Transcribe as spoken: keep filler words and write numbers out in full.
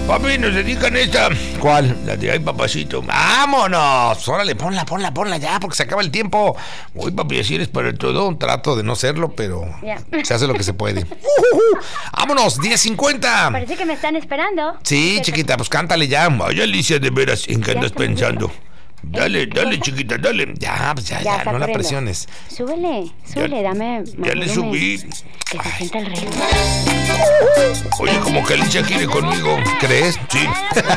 Papi, nos dedican esta. ¿Cuál? La de ay, papacito. ¡Vámonos! Órale, ponla, ponla, ponla ya, porque se acaba el tiempo. Uy, papi, así eres para todo. Trato de no serlo, pero Ya. se hace lo que se puede. Uh-huh. ¡Vámonos! diez cincuenta. Parece que me están esperando. Sí, ¿Qué- chiquita, pues cántale ya. Ay, Alicia, de veras, ¿en qué Ya andas está muy pensando? Dale, ¿Eh? dale, ¿Ya? chiquita, dale. Ya, pues ya, Ya ya, está no la corriendo. presiones. Súbele, súbele, dame más Ya le volumen. subí. Que se sienta el ritmo. Oye, como que Alicia quiere conmigo. ¿Crees? Sí.